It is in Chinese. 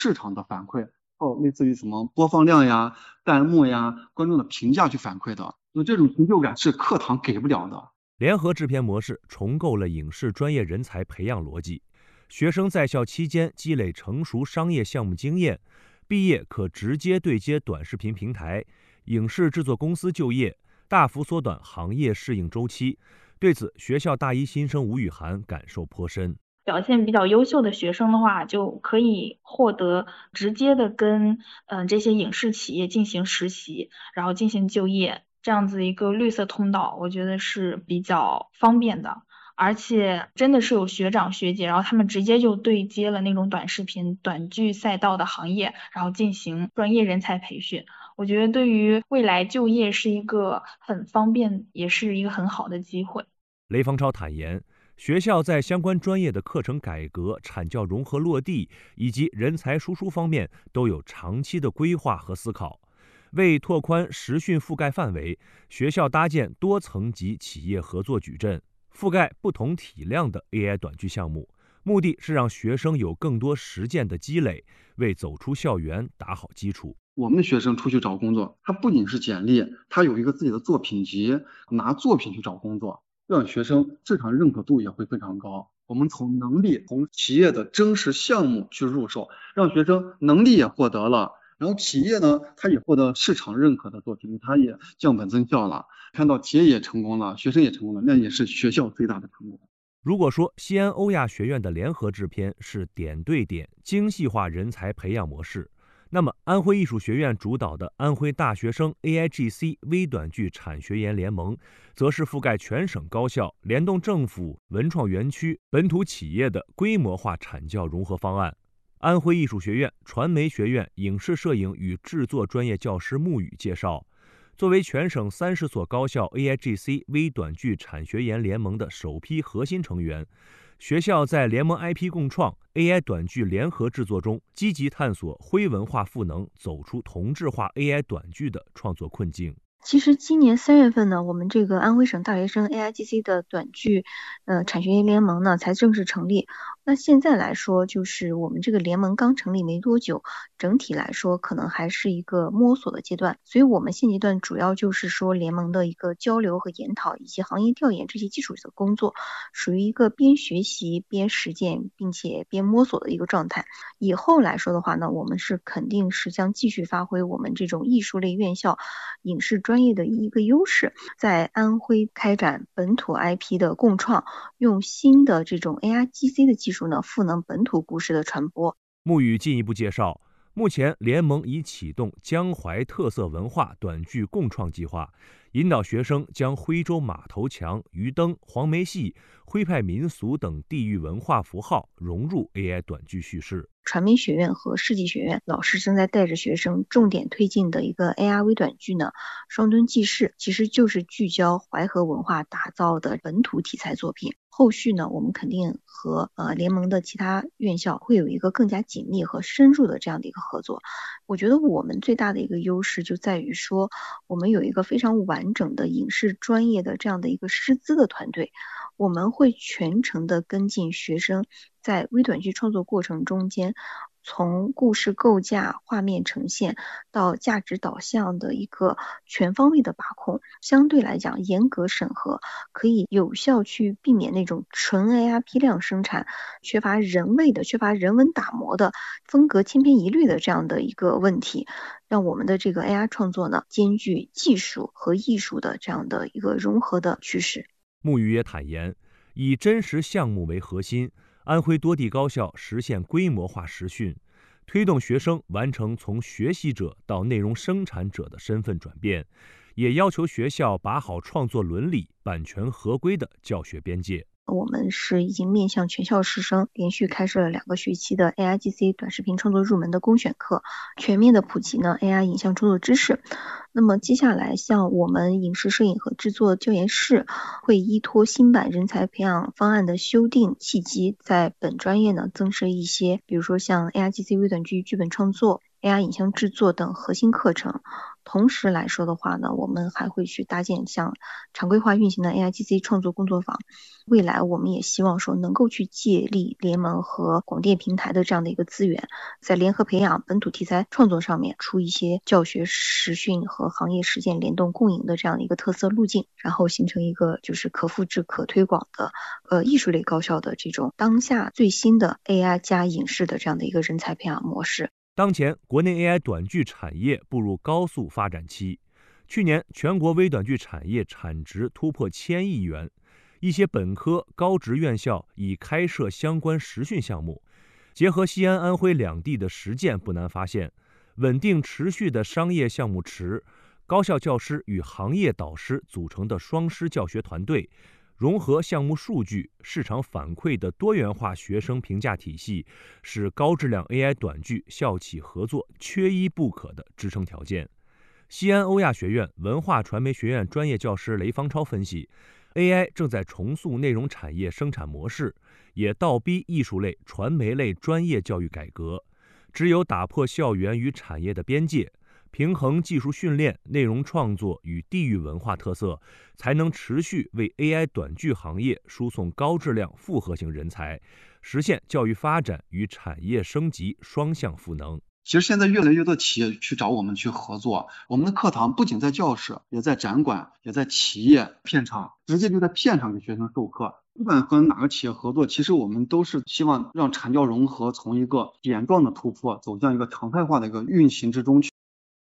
市场的反馈，类似于什么播放量呀、弹幕呀、观众的评价去反馈的。那这种成就感是课堂给不了的。 联合制片模式重构了影视专业人才培养逻辑，学生在校期间积累成熟商业项目经验，毕业可直接对接短视频平台、影视制作公司就业，大幅缩短行业适应周期。对此，学校大一新生吴雨涵感受颇深。 表现比较优秀的学生的话，就可以获得直接的跟这些影视企业进行实习，然后进行就业，这样子一个绿色通道，我觉得是比较方便的。而且真的是有学长学姐，然后他们直接就对接了那种短视频、短剧赛道的行业，然后进行专业人才培训。我觉得对于未来就业是一个很方便，也是一个很好的机会。 雷方超坦言，学校在相关专业的课程改革、产教融合落地以及人才输出方面都有长期的规划和思考。为拓宽实训覆盖范围，学校搭建多层级企业合作矩阵，覆盖不同体量的 AI 短剧项目，目的是让学生有更多实践的积累，为走出校园打好基础。 我们的学生出去找工作，他不仅是简历，他有一个自己的作品集，拿作品去找工作，让学生市场认可度也会非常高。我们从能力、从企业的真实项目去入手，让学生能力也获得了，然后企业呢，他也获得市场认可的作品，他也降本增效了，看到企业也成功了，学生也成功了，那也是学校最大的成功。 如果说西安欧亚学院的联合制片是点对点、精细化人才培养模式，那么安徽艺术学院主导的安徽大学生 AIGC 微短剧产学研联盟，则是覆盖全省高校、联动政府、文创园区、本土企业的规模化产教融合方案。安徽艺术学院传媒学院影视摄影与制作专业教师穆宇介绍，作为全省30所高校 AIGC 微短剧产学研联盟的首批核心成员，学校在联盟 IP 共创、AI 短剧联合制作中，积极探索徽文化赋能，走出同质化 AI 短剧的创作困境。 其实今年3月份呢，我们这个安徽省大学生 AIGC 的短剧产学研联盟呢才正式成立。那现在来说，就是我们这个联盟刚成立没多久，整体来说可能还是一个摸索的阶段，所以我们现阶段主要就是说联盟的一个交流和研讨以及行业调研这些基础的工作，属于一个边学习边实践并且边摸索的一个状态。以后来说的话呢，我们是肯定是将继续发挥我们这种艺术类院校影视专业的一个优势，在安徽开展本土 IP 的共创，用新的这种 AIGC 的技术呢，赋能本土故事的传播。 穆宇进一步介绍，目前联盟已启动江淮特色文化短剧共创计划，引导学生将徽州马头墙、鱼灯、黄梅戏、徽派民俗等地域文化符号融入 AI 短剧叙事。 传媒学院和世纪学院老师正在带着学生重点推进的一个 AR 微短剧呢，双墩记事，其实就是聚焦淮河文化打造的本土题材作品。后续呢，我们肯定和联盟的其他院校会有一个更加紧密和深入的这样的一个合作。我觉得我们最大的一个优势就在于说，我们有一个非常完整的影视专业的这样的一个师资的团队，我们会全程的跟进学生在微短剧创作过程中间，从故事构架、画面呈现到价值导向的一个全方位的把控，相对来讲严格审核，可以有效去避免那种纯 AI 批量生产、缺乏人味的、缺乏人文打磨的、风格千篇一律的这样的一个问题，让我们的这个 AI 创作呢，兼具技术和艺术的这样的一个融合的趋势。 穆宇也坦言，以真实项目为核心，安徽多地高校实现规模化实训，推动学生完成从学习者到内容生产者的身份转变，也要求学校把好创作伦理、版权合规的教学边界。 我们是已经面向全校师生连续开设了2个学期的 AIGC 短视频创作入门的公选课，全面的普及呢 AI 影像创作知识。那么接下来像我们影视摄影和制作教研室会依托新版人才培养方案的修订契机，在本专业呢增设一些，比如说像 AIGC 微短剧剧本创作、 AI 影像制作等核心课程。同时来说的话呢，我们还会去搭建像常规化运行的 AIGC 创作工作坊。未来我们也希望说能够去借力联盟和广电平台的这样的一个资源，在联合培养本土题材创作上面出一些教学实训和行业实践联动共赢的这样的一个特色路径，然后形成一个就是可复制可推广的艺术类高校的这种当下最新的 AI 加影视的这样的一个人才培养模式。 当前，国内 AI 短剧产业步入高速发展期。去年，全国微短剧产业产值突破1000亿元，一些本科、高职院校已开设相关实训项目。结合西安、安徽两地的实践，不难发现，稳定持续的商业项目池、高校教师与行业导师组成的双师教学团队，融合项目数据、市场反馈的多元化学生评价体系，是高质量 AI 短剧校企合作缺一不可的支撑条件。西安欧亚学院文化传媒学院专业教师雷方超分析， AI 正在重塑内容产业生产模式，也倒逼艺术类、传媒类专业教育改革。只有打破校园与产业的边界，平衡技术训练、内容创作与地域文化特色，才能持续为 AI 短剧行业输送高质量复合型人才，实现教育发展与产业升级双向赋能。 其实现在越来越多企业去找我们去合作，我们的课堂不仅在教室，也在展馆，也在企业片场，直接就在片场给学生授课。不管和哪个企业合作，其实我们都是希望让产教融合从一个点状的突破走向一个常态化的一个运行之中去。